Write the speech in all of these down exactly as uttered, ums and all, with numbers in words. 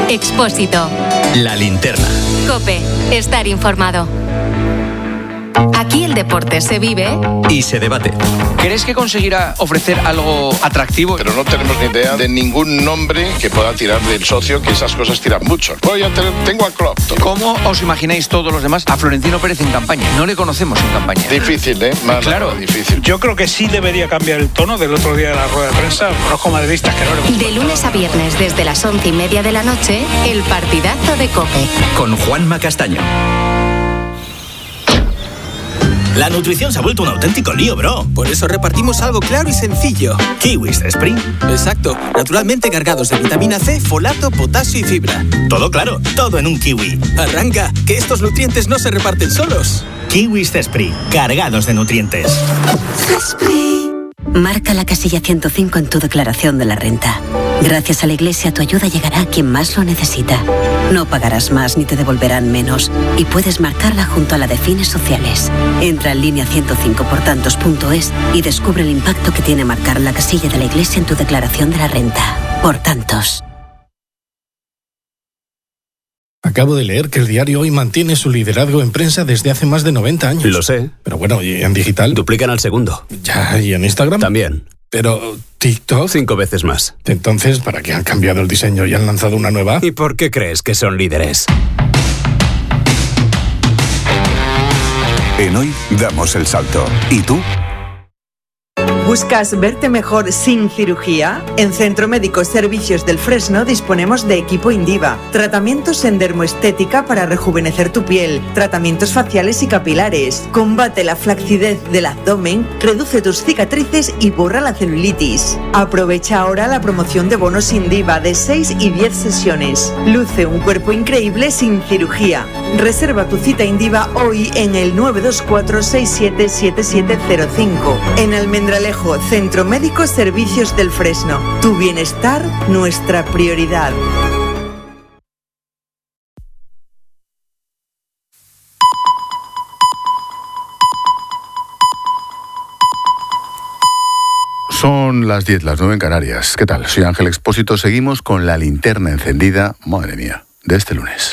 Expósito. La Linterna. COPE. Estar informado. Aquí el deporte se vive y se debate. ¿Crees que conseguirá ofrecer algo atractivo? Pero no tenemos ni idea de ningún nombre que pueda tirar del socio, que esas cosas tiran mucho. Voy a tener, tengo al club. ¿Cómo os imagináis todos los demás a Florentino Pérez en campaña? No le conocemos en campaña. Difícil, ¿eh? Más claro, difícil. Yo creo que sí debería cambiar el tono del otro día de la rueda de prensa. Conozco madridistas que no le... De lunes a viernes desde las once y media de la noche, el partidazo de COPE. Con Juanma Castaño. La nutrición se ha vuelto un auténtico lío, bro. Por eso repartimos algo claro y sencillo. Kiwis Spring. Exacto. Naturalmente cargados de vitamina C, folato, potasio y fibra. Todo claro, todo en un kiwi. Arranca, que estos nutrientes no se reparten solos. Kiwis Spring, cargados de nutrientes. Marca la casilla ciento cinco en tu declaración de la renta. Gracias a la Iglesia, tu ayuda llegará a quien más lo necesita. No pagarás más ni te devolverán menos. Y puedes marcarla junto a la de fines sociales. Entra en línea ciento cinco por tantos punto es y descubre el impacto que tiene marcar la casilla de la Iglesia en tu declaración de la renta. Por tantos. Acabo de leer que el diario Hoy mantiene su liderazgo en prensa desde hace más de noventa años. Lo sé. Pero bueno, ¿y en digital? Duplican al segundo. Ya, ¿y en Instagram? También. Pero TikTok... Cinco veces más. Entonces, ¿para qué han cambiado el diseño y han lanzado una nueva? ¿Y por qué crees que son líderes? En Hoy damos el salto. ¿Y tú? ¿Buscas verte mejor sin cirugía? En Centro Médico Servicios del Fresno disponemos de equipo Indiva, tratamientos en dermoestética para rejuvenecer tu piel, tratamientos faciales y capilares, combate la flacidez del abdomen, reduce tus cicatrices y borra la celulitis. Aprovecha ahora la promoción de bonos Indiva de seis y diez sesiones. Luce un cuerpo increíble sin cirugía. Reserva tu cita Indiva hoy en el nueve dos cuatro seis siete siete siete cero cinco. En Almendralejo, Centro Médico Servicios del Fresno. Tu bienestar, nuestra prioridad. Son las diez, las nueve en Canarias. ¿Qué tal? Soy Ángel Expósito. Seguimos con la linterna encendida, madre mía, de este lunes.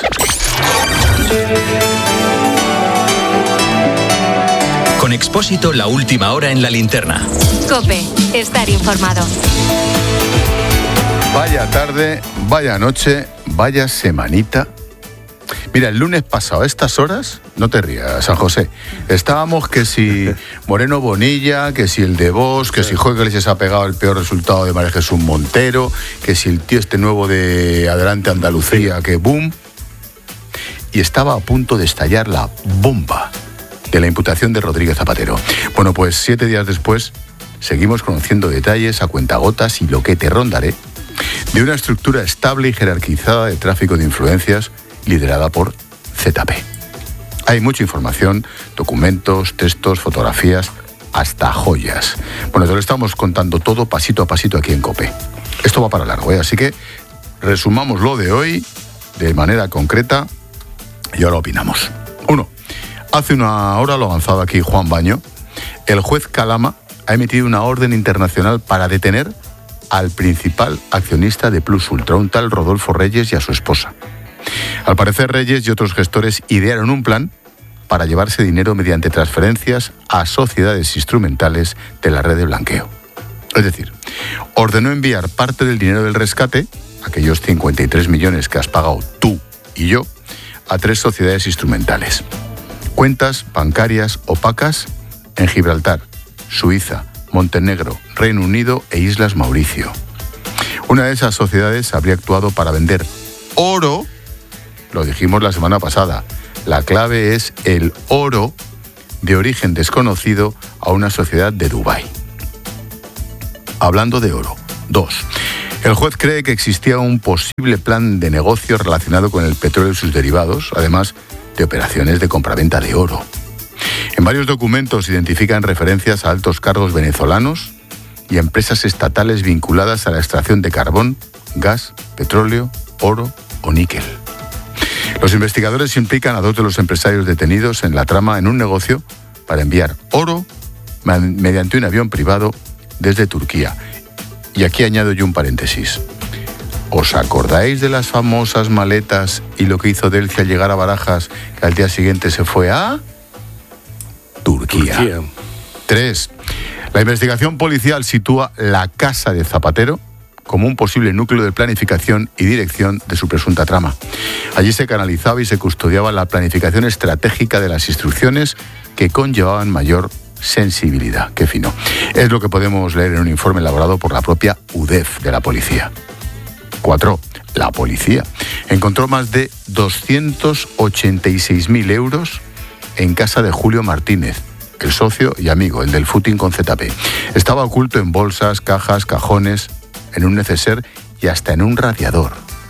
Con Expósito, la última hora en la linterna. COPE. Estar informado. Vaya tarde, vaya noche, vaya semanita. Mira, el lunes pasado a estas horas, no te rías, San José, estábamos que si Moreno Bonilla, que si el de Vos, que si Jorge Iglesias ha pegado el peor resultado de María Jesús Montero, que si el tío este nuevo de Adelante Andalucía, que boom. Y estaba a punto de estallar la bomba de la imputación de Rodríguez Zapatero. Bueno, pues siete días después seguimos conociendo detalles a cuentagotas y lo que te rondaré de una estructura estable y jerarquizada de tráfico de influencias liderada por Z P. Hay mucha información, documentos, textos, fotografías, hasta joyas. Bueno, te lo estamos contando todo pasito a pasito aquí en COPE. Esto va para largo, ¿eh? Así que resumamos lo de hoy de manera concreta y ahora opinamos. Uno. Hace una hora lo ha avanzado aquí Juan Baño. El juez Calama ha emitido una orden internacional para detener al principal accionista de Plus Ultra, un tal Rodolfo Reyes, y a su esposa. Al parecer, Reyes y otros gestores idearon un plan para llevarse dinero mediante transferencias a sociedades instrumentales de la red de blanqueo. Es decir, ordenó enviar parte del dinero del rescate, aquellos cincuenta y tres millones que has pagado tú y yo, a tres sociedades instrumentales. Cuentas bancarias opacas en Gibraltar, Suiza, Montenegro, Reino Unido e Islas Mauricio. Una de esas sociedades habría actuado para vender oro, lo dijimos la semana pasada, la clave es el oro de origen desconocido a una sociedad de Dubái. Hablando de oro. Dos. El juez cree que existía un posible plan de negocio relacionado con el petróleo y sus derivados, además de operaciones de compraventa de oro. En varios documentos identifican referencias a altos cargos venezolanos y empresas estatales vinculadas a la extracción de carbón, gas, petróleo, oro o níquel. Los investigadores implican a dos de los empresarios detenidos en la trama en un negocio para enviar oro mediante un avión privado desde Turquía. Y aquí añado yo un paréntesis. ¿Os acordáis de las famosas maletas y lo que hizo Delcy al llegar a Barajas, que al día siguiente se fue a Turquía? Turquía. Tres. La investigación policial sitúa la casa de Zapatero como un posible núcleo de planificación y dirección de su presunta trama. Allí se canalizaba y se custodiaba la planificación estratégica de las instrucciones que conllevaban mayor sensibilidad. Qué fino. Es lo que podemos leer en un informe elaborado por la propia U D E F de la policía. Cuatro. La policía encontró más de doscientos ochenta y seis mil euros en casa de Julio Martínez, el socio y amigo, el del footing con Z P. Estaba oculto en bolsas, cajas, cajones, en un neceser y hasta en un radiador.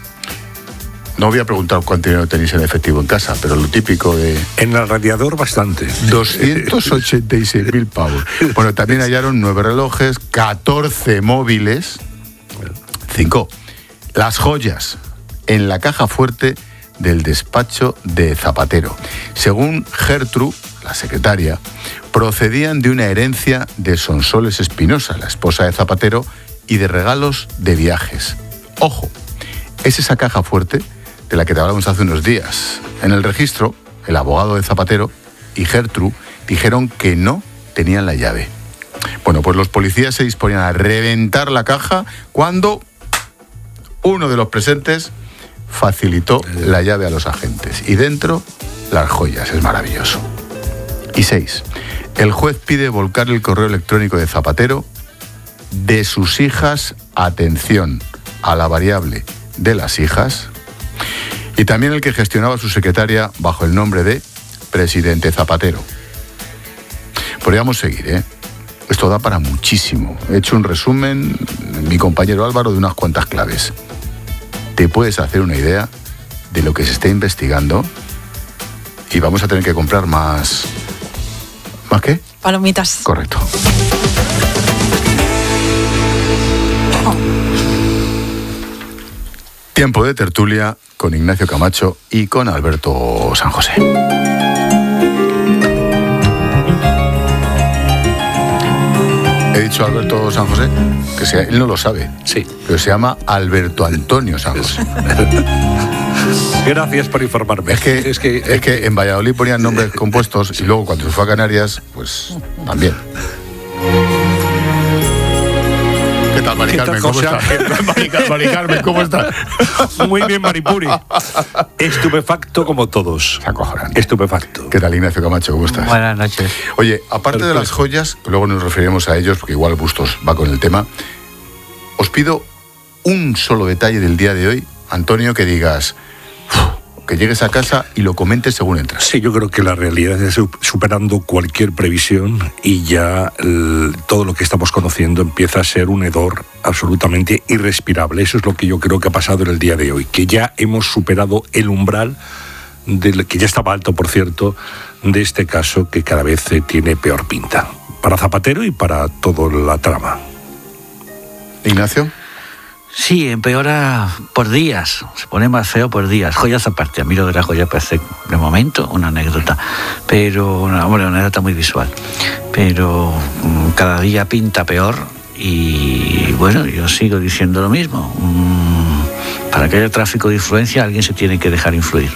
No voy a preguntar cuánto dinero tenéis en efectivo en casa, pero lo típico de... En el radiador bastante. doscientos ochenta y seis mil pavos. Bueno, también hallaron nueve relojes, catorce móviles. Cinco. Las joyas en la caja fuerte del despacho de Zapatero. Según Gertrude, la secretaria, procedían de una herencia de Sonsoles Espinosa, la esposa de Zapatero, y de regalos de viajes. Ojo, es esa caja fuerte de la que te hablamos hace unos días. En el registro, el abogado de Zapatero y Gertrude dijeron que no tenían la llave. Bueno, pues los policías se disponían a reventar la caja cuando uno de los presentes facilitó la llave a los agentes. Y dentro, las joyas. Es maravilloso. Y seis. El juez pide volcar el correo electrónico de Zapatero de sus hijas, atención a la variable de las hijas, y también el que gestionaba su secretaria bajo el nombre de Presidente Zapatero. Podríamos seguir, ¿eh? Esto da para muchísimo. He hecho un resumen, mi compañero Álvaro, de unas cuantas claves. Te puedes hacer una idea de lo que se está investigando y vamos a tener que comprar más... ¿Más qué? Palomitas. Correcto. Tiempo de tertulia con Ignacio Camacho y con Alberto San José. He dicho Alberto San José, que sea, él no lo sabe, sí, pero se llama Alberto Antonio San José. Gracias por informarme. Es que, es que, es que en Valladolid ponían nombres compuestos y luego cuando se fue a Canarias, pues también. ¿Qué tal, Mari Carmen? ¿Cómo estás? Mari Carmen, ¿cómo estás? Muy bien, Maripuri. Estupefacto como todos. Acojonante. Estupefacto. ¿Qué tal, Ignacio Camacho? ¿Cómo estás? Buenas noches. Oye, aparte de las joyas, luego nos referiremos a ellos, porque igual Bustos va con el tema, os pido un solo detalle del día de hoy, Antonio, que digas... que llegues a casa y lo comentes según entras. Sí, yo creo que la realidad es superando cualquier previsión y ya el, todo lo que estamos conociendo empieza a ser un hedor absolutamente irrespirable. Eso es lo que yo creo que ha pasado en el día de hoy, que ya hemos superado el umbral, del, que ya estaba alto, por cierto, de este caso que cada vez tiene peor pinta, para Zapatero y para toda la trama. Ignacio. Sí, empeora por días, se pone más feo por días. Joyas aparte, a mí lo de la joya parece de momento una anécdota, pero una, bueno, una anécdota muy visual, pero um, cada día pinta peor y bueno, yo sigo diciendo lo mismo. Um, para que haya tráfico de influencia, alguien se tiene que dejar influir.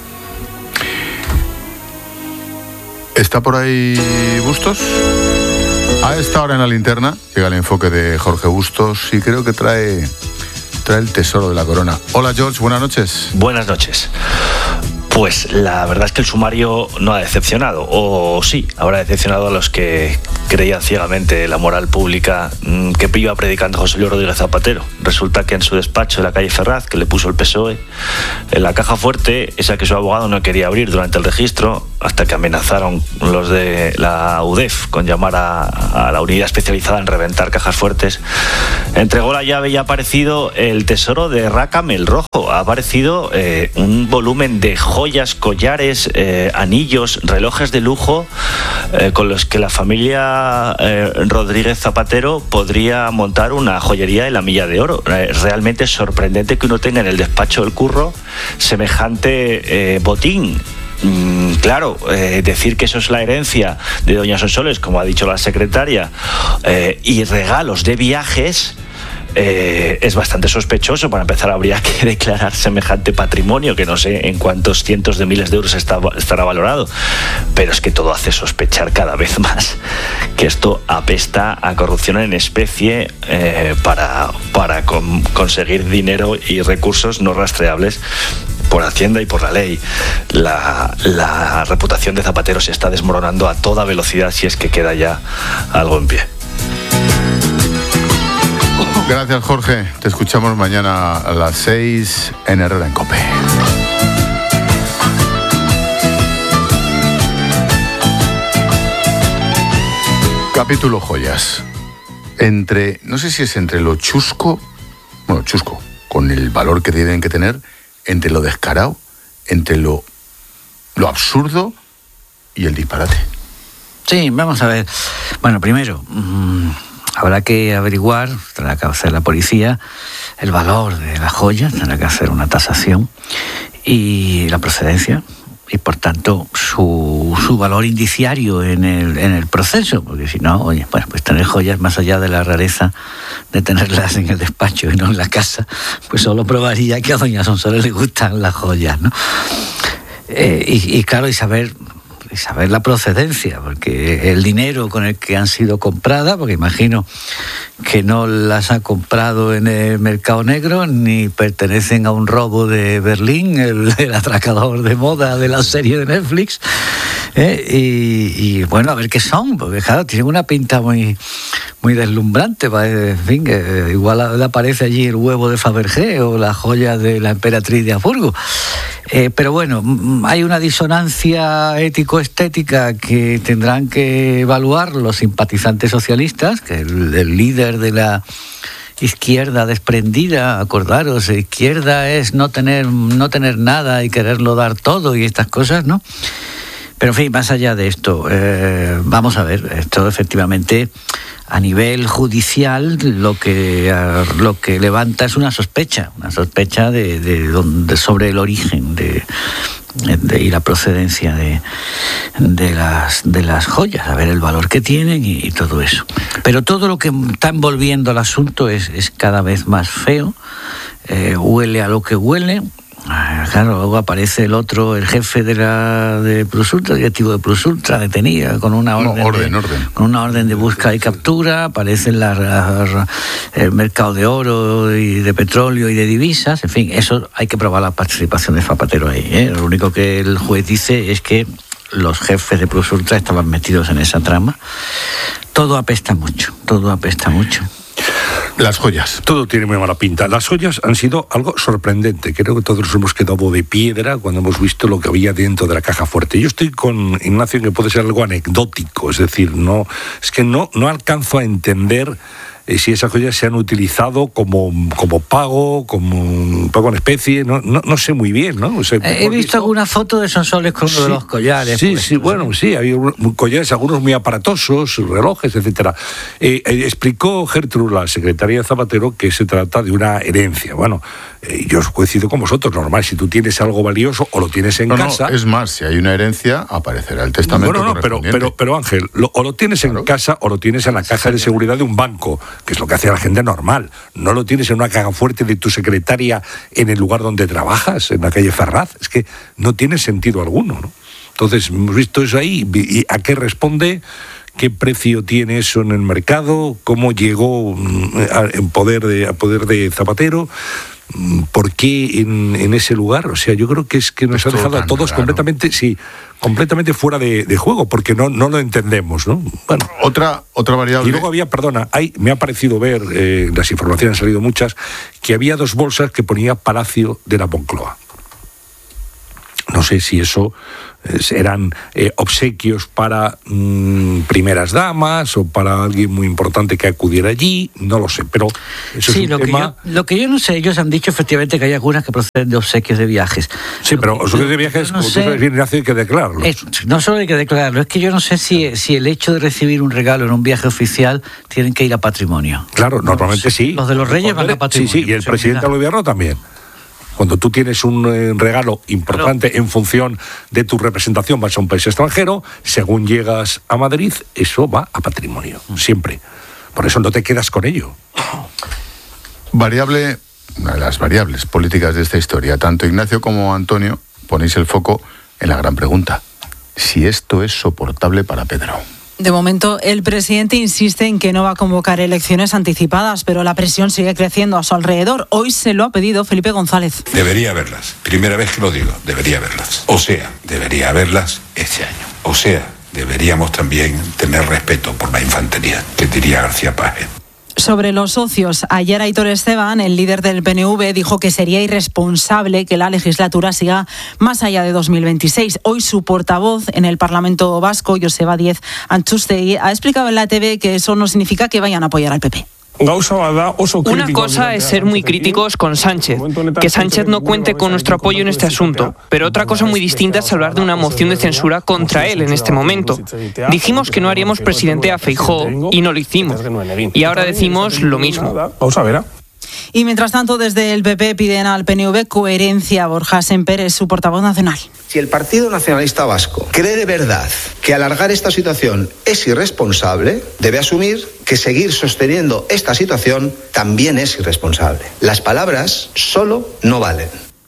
¿Está por ahí Bustos? A esta hora en la linterna llega el enfoque de Jorge Bustos y creo que trae, trae el tesoro de la corona. Hola George, buenas noches. Buenas noches. Pues la verdad es que el sumario no ha decepcionado, o sí, habrá decepcionado a los que creían ciegamente la moral pública que iba predicando José Luis Rodríguez Zapatero. Resulta que en su despacho en la calle Ferraz, que le puso el P S O E, en la caja fuerte, esa que su abogado no quería abrir durante el registro, hasta que amenazaron los de la U D E F con llamar a, a la unidad especializada en reventar cajas fuertes, entregó la llave y ha aparecido el tesoro de Rácame el Rojo. Ha aparecido eh, un volumen de joyas, collares, eh, anillos, relojes de lujo eh, con los que la familia eh, Rodríguez Zapatero podría montar una joyería de la Milla de Oro. Eh, realmente es sorprendente que uno tenga en el despacho del curro semejante eh, botín. Mm, claro, eh, decir que eso es la herencia de doña Sonsoles, como ha dicho la secretaria, eh, y regalos de viajes, eh, es bastante sospechoso. Para empezar, habría que declarar semejante patrimonio, que no sé en cuántos cientos de miles de euros está, estará valorado, pero es que todo hace sospechar cada vez más que esto apesta a corrupción en especie eh, para, para con, conseguir dinero y recursos no rastreables por Hacienda y por la ley. La, la reputación de Zapatero se está desmoronando a toda velocidad, si es que queda ya algo en pie. Gracias, Jorge. Te escuchamos mañana a las seis en Herrera en COPE. Capítulo joyas. Entre, no sé si es entre lo chusco, bueno, chusco, con el valor que tienen que tener, entre lo descarado, entre lo, lo absurdo y el disparate. Sí, vamos a ver. Bueno, primero, mmm, habrá que averiguar, tendrá que hacer la policía, el valor de las joyas, tendrá que hacer una tasación y la procedencia, y por tanto su, su valor indiciario en el, en el proceso, porque si no, oye, bueno, pues tener joyas más allá de la rareza de tenerlas en el despacho y no en la casa, pues solo probaría que a doña Sonsoles le gustan las joyas, ¿no? Eh, y, y claro, y saber... y saber la procedencia, porque el dinero con el que han sido compradas, porque imagino que no las ha comprado en el mercado negro, ni pertenecen a un robo de Berlín, el, el atracador de moda de la serie de Netflix, ¿eh? y, y bueno, a ver qué son, porque claro, tienen una pinta muy, muy deslumbrante, en fin, que igual le aparece allí el huevo de Fabergé o la joya de la emperatriz de Habsburgo. Eh, pero bueno, hay una disonancia ético-estética que tendrán que evaluar los simpatizantes socialistas, que el, el líder de la izquierda desprendida, acordaros, izquierda es no tener, no tener nada y quererlo dar todo y estas cosas, ¿no? Pero en fin, más allá de esto, eh, vamos a ver, esto efectivamente a nivel judicial lo que lo que levanta es una sospecha, una sospecha de, de, de sobre el origen de, de y la procedencia de, de las de las joyas, a ver el valor que tienen y, y todo eso. Pero todo lo que está envolviendo el asunto es, es cada vez más feo, eh, huele a lo que huele. Claro, luego aparece el otro, el jefe de la de Plus Ultra, directivo de Plus Ultra, detenido con una orden, no, orden, de, orden. con una orden de búsqueda y captura. Aparece la, la, el mercado de oro y de petróleo y de divisas. En fin, eso hay que probar la participación de Zapatero ahí, ¿eh? Lo único que el juez dice es que los jefes de Plus Ultra estaban metidos en esa trama. Todo apesta mucho, todo apesta mucho. Las joyas. Todo tiene muy mala pinta. Las joyas han sido algo sorprendente. Creo que todos nos hemos quedado de piedra cuando hemos visto lo que había dentro de la caja fuerte. Yo estoy con Ignacio en que puede ser algo anecdótico, es decir, no, es que no, no alcanzo a entender eh, si esas joyas se han utilizado como, como pago, como pago en especie, no, no, no sé muy bien, ¿no? O sea, He visto, visto alguna foto de Sonsoles con uno sí, de los collares. Sí, pues, sí, bueno, sé. sí, había collares, algunos muy aparatosos, relojes, etcétera. Eh, eh, explicó Gertrude, la secretaria de Zapatero, que se trata de una herencia. Bueno, eh, yo coincido con vosotros, normal, si tú tienes algo valioso o lo tienes en no, casa... No, es más, si hay una herencia, aparecerá el testamento no, no, no, pero, pero, pero Ángel, lo, o lo tienes claro. en casa o lo tienes en la caja de seguridad de un banco, que es lo que hace la gente normal. No lo tienes en una caja fuerte de tu secretaria en el lugar donde trabajas, en la calle Ferraz. Es que no tiene sentido alguno, ¿no? Entonces, hemos visto eso ahí. ¿Y a qué responde? ¿Qué precio tiene eso en el mercado? ¿Cómo llegó en poder de, a poder de Zapatero? ¿Por qué en, en ese lugar? O sea, yo creo que es que nos ha dejado a todos raro. completamente, sí, completamente fuera de, de juego, porque no, no lo entendemos, ¿no? Bueno, otra, otra variable. Y luego había, perdona, hay, me ha parecido ver, eh, las informaciones han salido muchas, que había dos bolsas que ponía Palacio de la Moncloa. No sé si eso eh, eran eh, obsequios para mmm, primeras damas o para alguien muy importante que acudiera allí, no lo sé, pero eso sí, es un lo tema... Que yo, lo que yo no sé, ellos han dicho efectivamente que hay algunas que proceden de obsequios de viajes. Sí, lo pero que, obsequios de viajes, no como sé, tú sabes bien, hay que declararlo. Es, no solo hay que declararlo, es que yo no sé si, si el hecho de recibir un regalo en un viaje oficial tienen que ir a patrimonio. Claro, normalmente los, sí. Los de los Reyes van a patrimonio. Sí, sí, y el presidente del gobierno también. Cuando tú tienes un eh, regalo importante claro. en función de tu representación, vas a un país extranjero, según llegas a Madrid, eso va a patrimonio, siempre. Por eso no te quedas con ello. Variable, una de las variables políticas de esta historia. Tanto Ignacio como Antonio ponéis el foco en la gran pregunta: si esto es soportable para Pedro. De momento, el presidente insiste en que no va a convocar elecciones anticipadas, pero la presión sigue creciendo a su alrededor. Hoy se lo ha pedido Felipe González. Debería haberlas. Primera vez que lo digo, debería haberlas. O sea, debería haberlas este año. O sea, deberíamos también tener respeto por la infantería, que diría García Paje. Sobre los socios, ayer Aitor Esteban, el líder del P N V, dijo que sería irresponsable que la legislatura siga más allá de dos mil veintiséis. Hoy su portavoz en el Parlamento Vasco, Joseba Díez Antxustegi, ha explicado en la T V que eso no significa que vayan a apoyar al P P. Una cosa es ser muy críticos con Sánchez, que Sánchez no cuente con nuestro apoyo en este asunto, pero otra cosa muy distinta es hablar de una moción de censura contra él en este momento. Dijimos que no haríamos presidente a Feijóo y no lo hicimos. Y ahora decimos lo mismo. Vamos a ver. Y mientras tanto, desde el P P piden al P N V coherencia. Borja Sémper es su portavoz nacional. Si el Partido Nacionalista Vasco cree de verdad que alargar esta situación es irresponsable, debe asumir que seguir sosteniendo esta situación también es irresponsable. Las palabras solo no valen.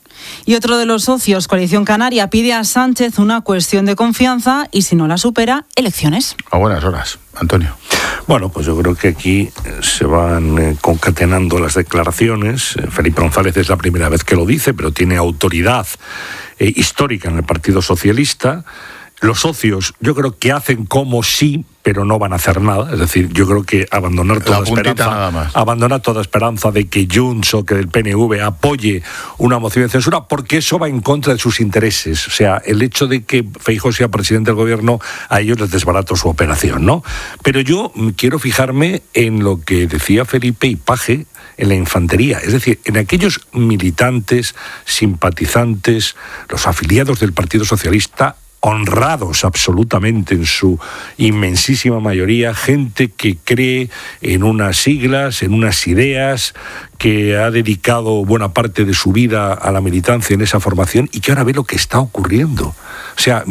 Y otro de los socios, Coalición Canaria, pide a Sánchez una cuestión de confianza y, si no la supera, elecciones. A buenas horas, Antonio. Bueno, pues yo creo que aquí se van eh, concatenando las declaraciones. Felipe González es la primera vez que lo dice, pero tiene autoridad eh, histórica en el Partido Socialista. Los socios, yo creo que hacen como sí, pero no van a hacer nada. Es decir, yo creo que abandonar toda esperanza, abandonar toda esperanza de que Junts o que el P N V apoye una moción de censura, porque eso va en contra de sus intereses. O sea, el hecho de que Feijóo sea presidente del gobierno, a ellos les desbarato su operación, ¿no? Pero yo quiero fijarme en lo que decía Felipe y Paje en la infantería, es decir, en aquellos militantes, simpatizantes, los afiliados del Partido Socialista, honrados absolutamente en su inmensísima mayoría, gente que cree en unas siglas, en unas ideas, que ha dedicado buena parte de su vida a la militancia en esa formación y que ahora ve lo que está ocurriendo. O sea,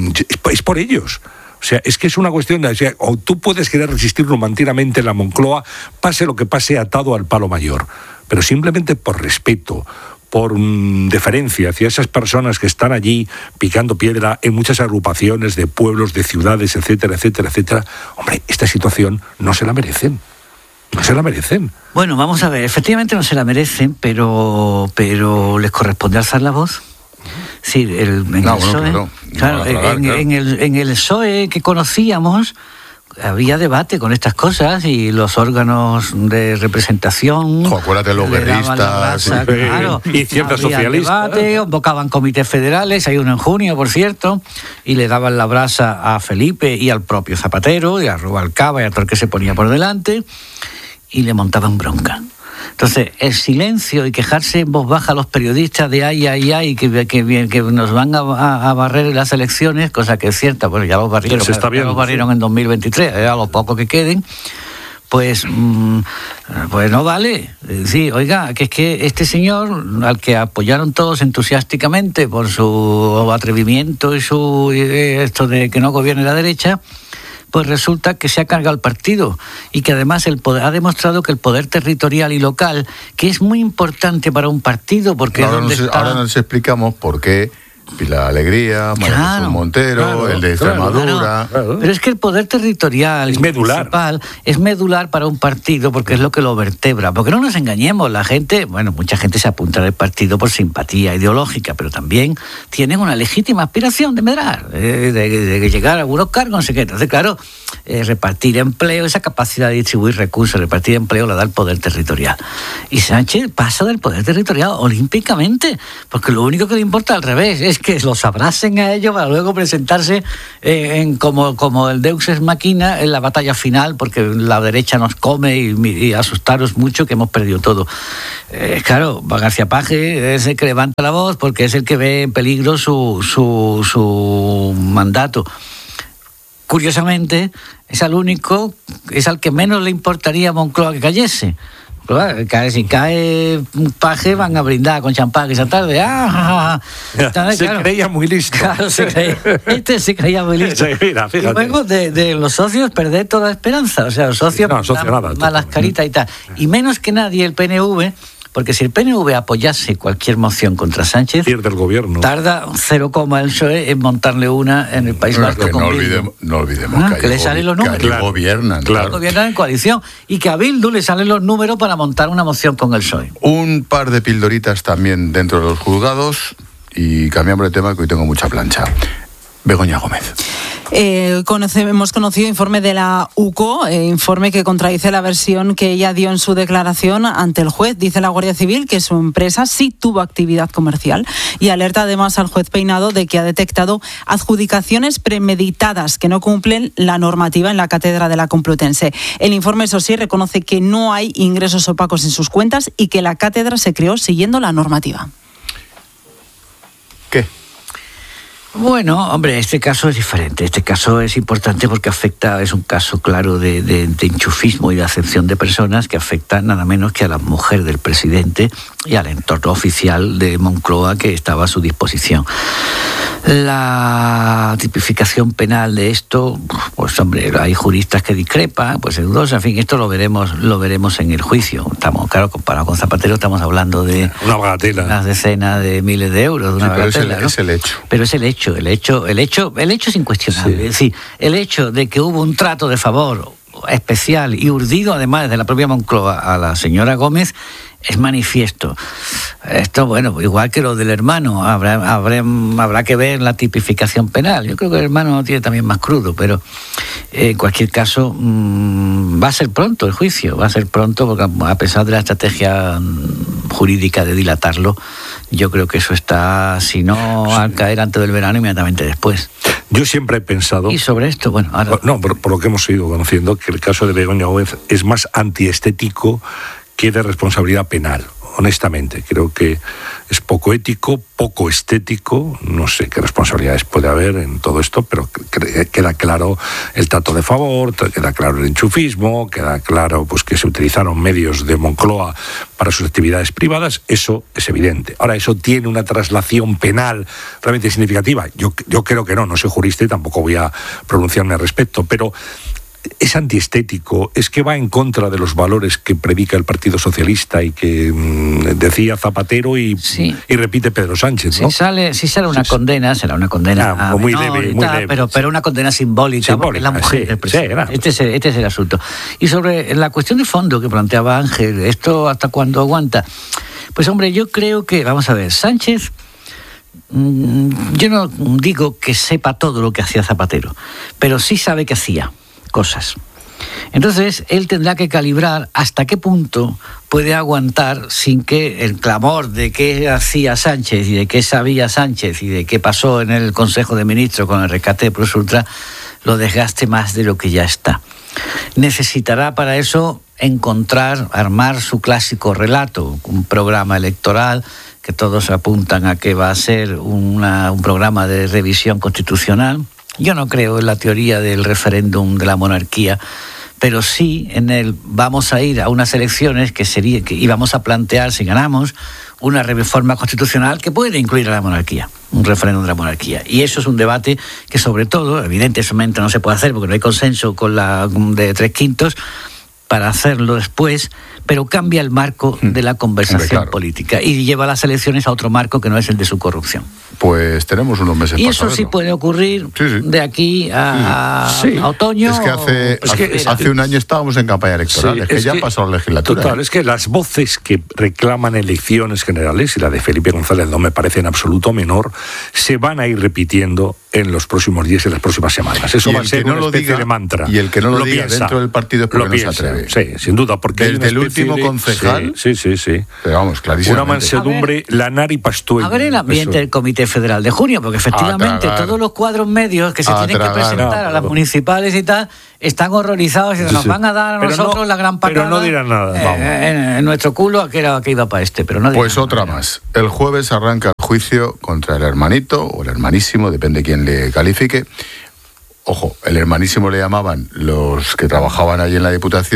es por ellos. O sea, es que es una cuestión de... O sea, o tú puedes querer resistir romantinamente en la Moncloa, pase lo que pase, atado al palo mayor. Pero simplemente por respeto, por um, deferencia hacia esas personas que están allí picando piedra en muchas agrupaciones de pueblos, de ciudades, etcétera, etcétera, etcétera. Hombre, esta situación no se la merecen. No se la merecen. Bueno, vamos a ver, efectivamente no se la merecen, pero, pero les corresponde alzar la voz. Sí, el, en, no, el bueno, PSOE, claro. claro, No, claro, en, claro. en el, en el P S O E que conocíamos había debate con estas cosas y los órganos de representación. Jo, acuérdate, los le daban la guerristas, raza, sí. claro, Y ciertas había socialistas. debate, convocaban comités federales, hay uno en junio, por cierto, y le daban la brasa a Felipe y al propio Zapatero, y a Rubalcaba y a todo el que se ponía por delante, y le montaban bronca. Entonces, el silencio y quejarse en voz baja a los periodistas de ay, ay, ay, que, que, que nos van a, a, a barrer las elecciones, cosa que es cierta, bueno, ya los barrieron, Se está ya viendo, los barrieron sí. en dos mil veintitrés, a lo poco que queden, pues, mmm, pues no vale. Sí, oiga, que es que este señor, al que apoyaron todos entusiásticamente por su atrevimiento y su eh, esto de que no gobierne la derecha, pues resulta que se ha cargado el partido y que además el poder, ha demostrado que el poder territorial y local, que es muy importante para un partido, porque ahora, es donde nos, está... ahora nos explicamos por qué Pilar Alegría, María Claro, Jesús Montero, claro, el de claro, Extremadura... Claro. Pero es que el poder territorial Es y medular. municipal es medular para un partido porque es lo que lo vertebra. Porque no nos engañemos, la gente, bueno, mucha gente se apunta al partido por simpatía ideológica, pero también tienen una legítima aspiración de medrar, de, de, de llegar a algunos cargos, no sé qué. Entonces, claro, eh, repartir empleo, esa capacidad de distribuir recursos, repartir empleo, la da el poder territorial. Y Sánchez pasa del poder territorial olímpicamente, porque lo único que le importa al revés es que los abracen a ellos para luego presentarse eh, en como, como el Deus Ex Machina en la batalla final, porque la derecha nos come y, y asustaros mucho que hemos perdido todo. Eh, claro, García Paje es el que levanta la voz porque es el que ve en peligro su, su, su mandato. Curiosamente, es al único, es al que menos le importaría a Moncloa que cayese, Claro, cae, si cae un paje van a brindar con champán esa tarde. ¡Ah! Se claro, creía muy listo. Claro, se creía, este se creía muy listo. Sí, mira, fíjate. Y luego de, de los socios perder toda esperanza. O sea, los socios no, socio nada, malas caritas y tal. Y menos que nadie el P N V... Porque si el P N V apoyase cualquier moción contra Sánchez, pierde el gobierno. Tarda cero coma el P S O E en montarle una en el País no, Vasco. No olvidemos, no olvidemos ah, que, que le salen los números. Que claro, gobiernan. Claro. Gobiernan en coalición. Y que a Bildu le salen los números para montar una moción con el P S O E. Un par de pildoritas también dentro de los juzgados y cambiamos de tema que hoy tengo mucha plancha. Begoña Gómez. Eh, conoce, hemos conocido informe de la U C O, eh, informe que contradice la versión que ella dio en su declaración ante el juez. Dice la Guardia Civil que su empresa sí tuvo actividad comercial y alerta además al juez Peinado de que ha detectado adjudicaciones premeditadas que no cumplen la normativa en la cátedra de la Complutense. El informe, eso sí, reconoce que no hay ingresos opacos en sus cuentas y que la cátedra se creó siguiendo la normativa. ¿Qué? Bueno, hombre, este caso es diferente. Este caso es importante porque afecta, es un caso claro de, de, de enchufismo y de acepción de personas que afecta nada menos que a la mujer del presidente y al entorno oficial de Moncloa que estaba a su disposición. La tipificación penal de esto, pues hombre, hay juristas que discrepan, pues es dudosa, en fin, esto lo veremos, lo veremos en el juicio. Estamos, claro, comparado con Zapatero, estamos hablando de una bagatela, unas decenas de miles de euros, de una sí, bagatela, pero es el, ¿no? es el hecho. Pero es el hecho, el hecho, el hecho, el hecho es incuestionable. Sí. Es decir, el hecho de que hubo un trato de favor especial y urdido además desde la propia Moncloa a la señora Gómez es manifiesto. Esto, bueno, igual que lo del hermano, habrá, habrá, habrá que ver la tipificación penal. Yo creo que el hermano lo tiene también más crudo, pero eh, en cualquier caso mmm, va a ser pronto el juicio, va a ser pronto, porque a pesar de la estrategia jurídica de dilatarlo, yo creo que eso está, si no al caer antes del verano, inmediatamente después. Yo siempre he pensado... Y sobre esto, bueno... Ahora... No, por, por lo que hemos ido conociendo, que el caso de Begoña Gómez es más antiestético que de responsabilidad penal. Honestamente, creo que es poco ético, poco estético, no sé qué responsabilidades puede haber en todo esto, pero queda claro el trato de favor, queda claro el enchufismo, queda claro pues que se utilizaron medios de Moncloa para sus actividades privadas, eso es evidente. Ahora, ¿eso tiene una traslación penal realmente significativa? Yo, yo creo que no, no soy jurista y tampoco voy a pronunciarme al respecto, pero es antiestético, es que va en contra de los valores que predica el Partido Socialista y que mmm, decía Zapatero y, sí. y repite Pedro Sánchez, ¿no? Si sale, si sale una sí, condena, será una condena ah, muy leve, muy tal, leve, pero, sí. pero una condena simbólica, simbólica porque es la mujer sí, del presidente. Sí, claro. este, es, este es el asunto. Y sobre la cuestión de fondo que planteaba Ángel, ¿esto hasta cuándo aguanta? Pues hombre, yo creo que, vamos a ver, Sánchez... Yo no digo que sepa todo lo que hacía Zapatero, pero sí sabe que hacía cosas. Entonces, él tendrá que calibrar hasta qué punto puede aguantar sin que el clamor de qué hacía Sánchez y de qué sabía Sánchez y de qué pasó en el Consejo de Ministros con el rescate de Plus Ultra lo desgaste más de lo que ya está. Necesitará para eso encontrar, armar su clásico relato, un programa electoral que todos apuntan a que va a ser una, un programa de revisión constitucional. Yo no creo en la teoría del referéndum de la monarquía, pero sí en el vamos a ir a unas elecciones que sería que íbamos a plantear, si ganamos, una reforma constitucional que puede incluir a la monarquía, un referéndum de la monarquía. Y eso es un debate que, sobre todo, evidentemente no se puede hacer porque no hay consenso con la de tres quintos para hacerlo después, pero cambia el marco de la conversación Hombre, claro. política y lleva las elecciones a otro marco que no es el de su corrupción. Pues tenemos unos meses y para eso saberlo. sí puede ocurrir sí, sí. de aquí a, sí. a otoño. Es que hace, o... hace, es hace un año estábamos en campaña electoral, sí, es que es ya que, ha pasado la legislatura. Total, ¿eh? es que las voces que reclaman elecciones generales, y la de Felipe González no me parece en absoluto menor, se van a ir repitiendo en los próximos días y las próximas semanas. Eso va a ser una especie diga, de mantra. Y el que no lo, lo diga piensa, dentro del partido es porque lo no piensa, se atreve. Sí, sin duda. Porque desde el último de, concejal. Sí, sí, sí. sí. Pero vamos, clarísimamente. Una mansedumbre, Lanar y Pastuello. A ver el ambiente eso. del Comité Federal de junio, porque efectivamente todos los cuadros medios que se a tienen tragar, que presentar no, a las no. municipales y tal están horrorizados y sí, nos sí. van a dar a pero nosotros no, la gran pacada. Pero no dirán nada. Eh, vamos. En, en nuestro culo que era que iba para este, pero no dirán Pues otra nada. más. El jueves arranca el juicio contra el hermanito o el hermanísimo, depende quién le califique. Ojo, el hermanísimo le llamaban los que trabajaban ahí en la Diputación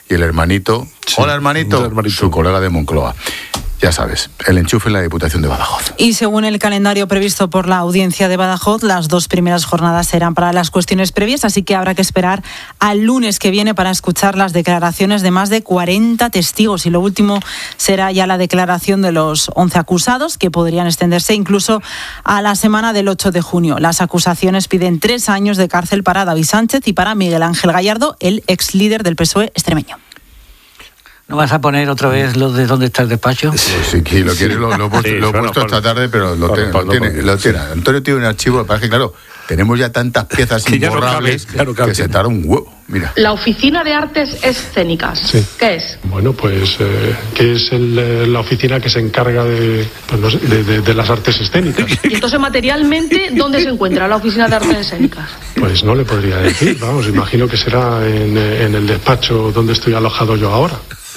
y el hermanito, sí, hola hermanito, hermanito, su colega de Moncloa. Ya sabes, el enchufe en la Diputación de Badajoz. Y según el calendario previsto por la Audiencia de Badajoz, las dos primeras jornadas serán para las cuestiones previas, así que habrá que esperar al lunes que viene para escuchar las declaraciones de más de cuarenta testigos. Y lo último será ya la declaración de los once acusados, que podrían extenderse incluso a la semana del ocho de junio. Las acusaciones piden tres años de cárcel para David Sánchez y para Miguel Ángel Gallardo, el ex líder del P S O E extremeño. ¿No vas a poner otra vez lo de dónde está el despacho? Sí, sí, sí lo quieres, lo, lo he puesto, sí, lo he puesto esta tarde, pero lo, tiene, lo tiene. Lo tiene. Antonio tiene un archivo, para que claro, tenemos ya tantas piezas imborrables que, no que se tarda un huevo. Mira. La Oficina de Artes Escénicas. Sí. ¿Qué es? Bueno, pues eh, que es el, la oficina que se encarga de, pues, no sé, de, de, de las artes escénicas. Y entonces, materialmente, ¿dóní se encuentra la Oficina de Artes Escénicas? Pues no le podría decir, vamos, imagino que será en, en el despacho donde estoy alojado yo ahora.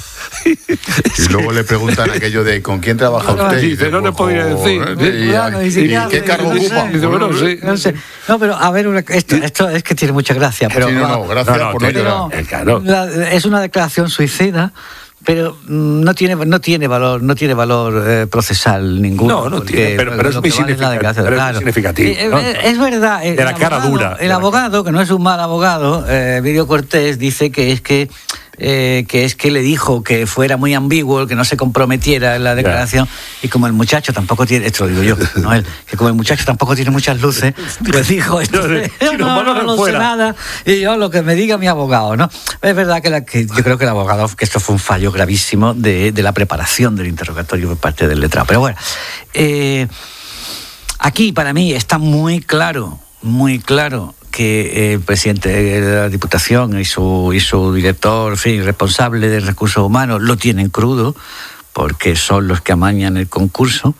Y luego le preguntan aquello de ¿con quién trabaja usted? Sí, dice, no le podía decir. ¿Y, Claro, y, dice, y ya, qué cargo ocupa? Dice, bueno, sí. No sé. No, pero a ver, una- esto, esto es que tiene mucha gracia. Pero, Sí, no, no, gracias No, no, por no pero- llorar. Eh, claro. La- es una declaración suicida, pero mm, no tiene no tiene valor no tiene valor eh, procesal ninguno. No, no porque tiene, pero- pero es lo que muy vale es la significativo, declaración, pero es muy claro. significativo, Eh, ¿no? eh, Es verdad. De la cara dura. El abogado, que no es un mal abogado, eh, Emilio Cortés, dice que es que eh, que es que le dijo que fuera muy ambiguo, que no se comprometiera en la declaración, y como el muchacho tampoco tiene, esto lo digo yo, no él, que como el muchacho tampoco tiene muchas luces, pues dijo esto, No, yo no, no, no, no, no sé fuera. nada, y yo lo que me diga mi abogado, ¿no? Es verdad que, la, que yo creo que el abogado, que esto fue un fallo gravísimo de, de la preparación del interrogatorio por parte del letrado, pero bueno, eh, aquí para mí está muy claro, muy claro que el presidente de la Diputación y su, y su director, en fin, responsable de recursos humanos, lo tienen crudo, porque son los que amañan el concurso.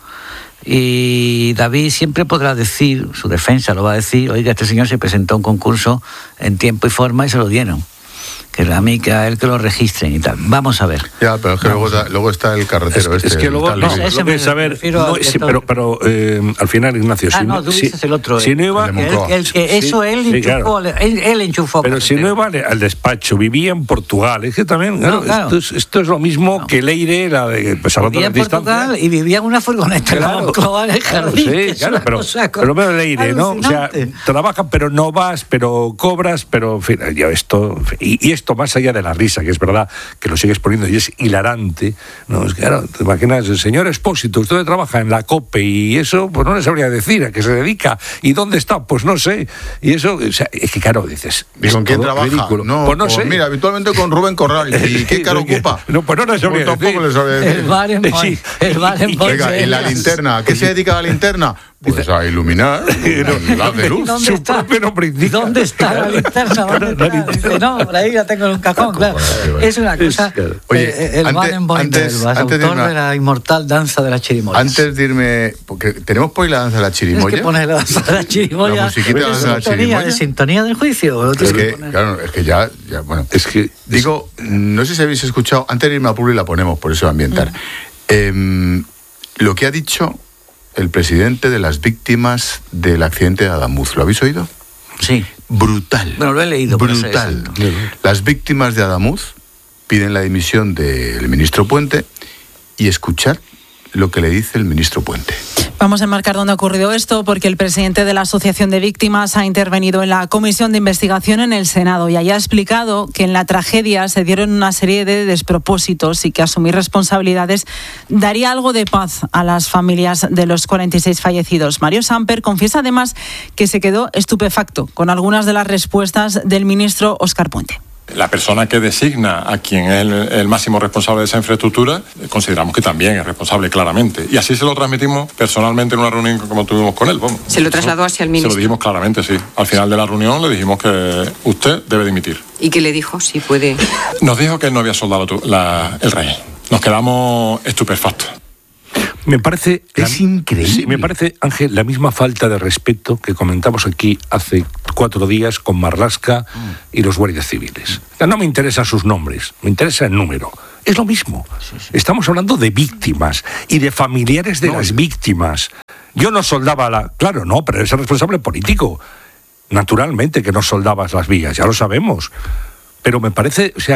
Y David siempre podrá decir, su defensa lo va a decir, oiga, este señor se presentó a un concurso en tiempo y forma y se lo dieron. Que a mí, que a él que lo registren y tal. Vamos a ver. Ya, pero es que luego, da- luego está el carretero Es, este. es que el luego, tal no, Luis. ese lo me que saber, refiero no, al sí, director. pero, pero eh, al final, Ignacio, Ah, si no, tú si- dices el otro. si no iba, el, Moncloa. el que Sí, eso él sí, enchufó, claro. él, él enchufó. pero si no iba al despacho, vivía en Portugal, es que también, claro, claro. Esto, es, esto es lo mismo No. que Leire, la de, pues hablando Vivía de en Portugal y vivía en una furgoneta Claro. con Moncloa en el Claro, jardín. que sí, es claro, una pero, cosa pero veo Leire, ¿no? O sea, alucinante. trabajan, pero no vas, pero cobras, pero en fin, yo esto, y, y esto más allá de la risa, que es verdad que lo sigues poniendo y es hilarante, ¿no? Es que, claro, te imaginas, el señor Expósito, usted trabaja en la COPE y eso, pues no le sabría decir a qué se dedica y dónde está, pues no sé. Y eso, o sea, es que claro, dices. ¿Y con quién todo trabaja? ridículo. No, pues no pues sé. mira, habitualmente con Rubén Corral. ¿Y qué cargo ocupa? No, pues no le sabría Pues tampoco decir. le sabría decir. El bar en Mon- Sí. el bar en Venga, ¿y la Monse- linterna? ¿A qué se dedica la linterna? Pues a iluminar la de luz. ¿Dónde Su está? propio nombre indica. ¿Dónde está la linterna? ¿Dónde Claro, la está? Dice, no, por ahí la tengo en un cajón, claro. Es una cosa. claro. Oye, eh, el antes- Baden antes- Boindelbas, antes de autor irme a- de la inmortal danza de la chirimoya. Antes de irme, porque tenemos por ahí la danza de la Tienes chirimoya. que poner la danza de la chirimoya. La musiquita de la danza de la sintonía, chirimoya. de sintonía del juicio. Lo Es tienes que que, poner. claro, es que ya, ya, bueno. Es que Digo, no sé si habéis escuchado, antes de irme a Publi la ponemos, por eso va a ambientar. Em, lo que ha dicho el presidente de las víctimas del accidente de Adamuz, ¿lo habéis oído? Sí. Brutal. Bueno, lo he leído. pero sé Brutal. exacto. Las víctimas de Adamuz piden la dimisión del ministro Puente y escuchar lo que le dice el ministro Puente. Vamos a enmarcar dónde ha ocurrido esto, porque el presidente de la Asociación de Víctimas ha intervenido en la comisión de investigación en el Senado y allá ha explicado que en la tragedia se dieron una serie de despropósitos y que asumir responsabilidades daría algo de paz a las familias de los cuarenta y seis fallecidos. Mario Samper confiesa además que se quedó estupefacto con algunas de las respuestas del ministro Óscar Puente. La persona que designa a quien es el, el máximo responsable de esa infraestructura, eh, consideramos que también es responsable claramente. Y así se lo transmitimos personalmente en una reunión como tuvimos con él. Vamos. ¿Se lo trasladó hacia el ministro? Se lo dijimos claramente, sí. Al final de la reunión le dijimos que usted debe dimitir. ¿Y qué le dijo? Si puede... Nos dijo que no había soldado tu- la- el rey. Nos quedamos estupefactos. Me parece... Es increíble. Sí, me parece, Ángel, la misma falta de respeto que comentamos aquí hace cuatro días con Marlaska y los guardias civiles. No me interesan sus nombres, me interesa el número. Es lo mismo. Sí, sí. Estamos hablando de víctimas y de familiares de no, las víctimas. Yo no soldaba la... Claro, no, pero eres el responsable político. Naturalmente que no soldabas las vías, ya lo sabemos. Pero me parece, o sea,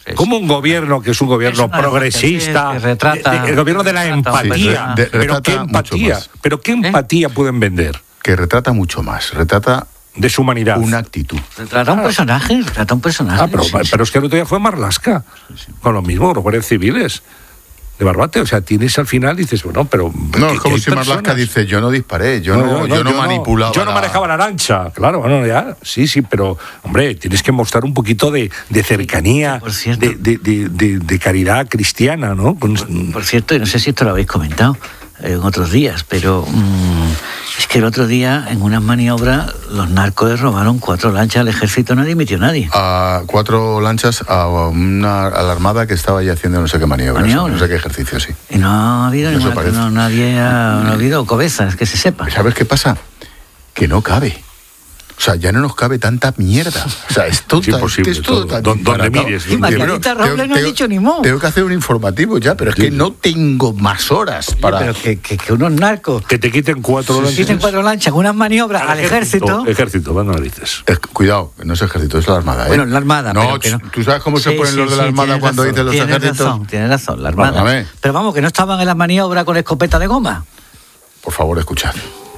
Como un gobierno que es un gobierno Es una progresista, que retrata- de- de- el gobierno de la retrata- empatía. Sí, de- pero retrata qué mucho empatía, más. pero qué empatía pueden vender. Que retrata mucho más, retrata de su humanidad, una actitud. Retrata un personaje, retrata un personaje. Ah, pero, sí, sí. pero es que el otro día fue Marlaska, con lo mismo, los guardias civiles de Barbate. O sea, tienes al final, dices, bueno, pero... No, ¿qué- es como qué si Marlaska personas? dice, yo no disparé, yo no, yo no manipulaba. Yo no la- manejaba la lancha, claro, bueno, ya, sí, sí, pero, hombre, tienes que mostrar un poquito de, de cercanía, de, de, de, de- de caridad cristiana, ¿no? Con- Por cierto, y no sé si esto lo habéis comentado eh, en otros días, pero mmm, es que el otro día, en unas maniobras, los narcos les robaron cuatro lanchas al ejército, nadie metió nadie. A cuatro lanchas a, una, a la armada que estaba ahí haciendo no sé qué maniobras, Maniobras. no sé qué ejercicio, sí. Y no ha habido Eso ninguna, parece. no, nadie ha, no ha habido cobezas, que se sepa. ¿Sabes qué pasa? Que no cabe. O sea, ya no nos cabe tanta mierda. O sea, es todo Es imposible, es todo todo. tan Don- donde disparatado. mires, Y donde Que, Margarita bueno, Robles tengo- no ha tengo- dicho ni mo. Tengo que hacer un informativo ya, pero es que no tengo más horas para... Pero que, que, que unos narcos Que te quiten cuatro lanchas. quiten cuatro lanchas con unas maniobras al ejército. Ejército, van narices. Es- cuidado, que no es ejército, es la armada, ¿eh? Bueno, la armada, No, pero que no. ¿tú sabes cómo se Sí, ponen sí, los de la sí, armada tienes cuando razón, dicen los tienes ejércitos? Razón, tienes razón, la armada. Perdóname. Pero vamos, que no estaban en la maniobra con escopeta de goma. Por favor, escuchad.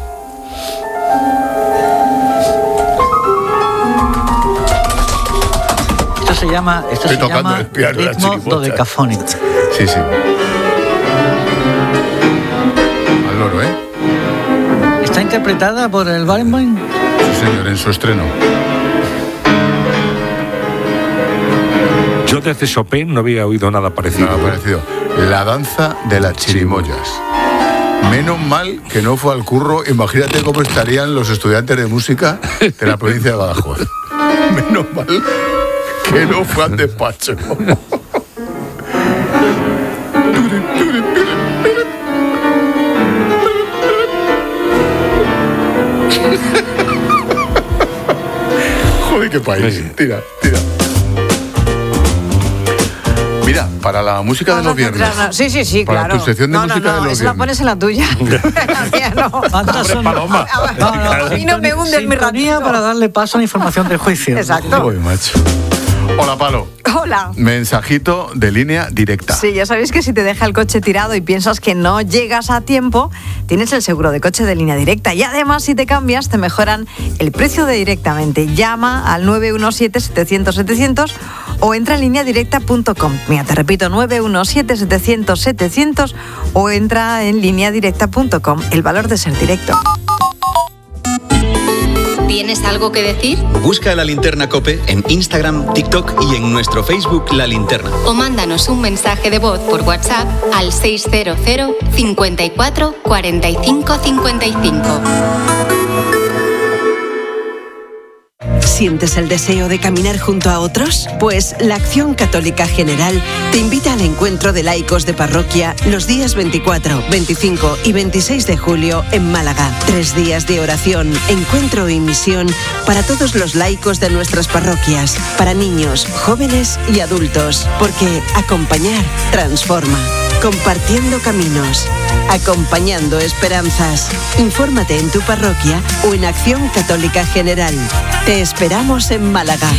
Esto se llama, esto Estoy se tocando llama el piano de la ritmo chirigota. dodecafónico. Sí, sí. Al loro, ¿eh? Está interpretada por el Barenboim. Sí, señor, en su estreno. Yo desde Chopin no había oído nada parecido. Nada parecido. La danza de las chirimoyas. Menos mal que no fue al curro. Imagínate cómo estarían los estudiantes de música de la provincia de Badajoz. Menos mal que no fue al despacho. Joder, qué país. Tira, tira. Mira, para la música de los viernes. Sí, sí, sí, Para claro. tu sección de no, música no, no, de los esa la viernes. pones en la tuya. La mía no. Paloma. A mí no me hundes mi ratito. para darle paso a la información del juicio. Exacto. Uy, macho. Hola, Palo. Hola. Mensajito de línea directa. Sí, ya sabéis que si te deja el coche tirado y piensas que no llegas a tiempo, tienes el seguro de coche de línea directa. Y además, si te cambias, te mejoran el precio de directamente. Llama al nueve uno siete, setecientos, setecientos o entra en línea directa punto com. Mira, te repito, nueve uno siete, setecientos, setecientos o entra en línea directa punto com. El valor de ser directo. ¿Tienes algo que decir? Busca La Linterna COPE en Instagram, TikTok y en nuestro Facebook La Linterna. O mándanos un mensaje de voz por WhatsApp al seis cero cero, cincuenta y cuatro, cuarenta y cinco, cincuenta y cinco. ¿Sientes el deseo de caminar junto a otros? Pues la Acción Católica General te invita al encuentro de laicos de parroquia los días veinticuatro, veinticinco y veintiséis de julio en Málaga. Tres días de oración, encuentro y misión para todos los laicos de nuestras parroquias, para niños, jóvenes y adultos, porque acompañar transforma. Compartiendo caminos, acompañando esperanzas. Infórmate en tu parroquia o en Acción Católica General. Te esperamos en Málaga.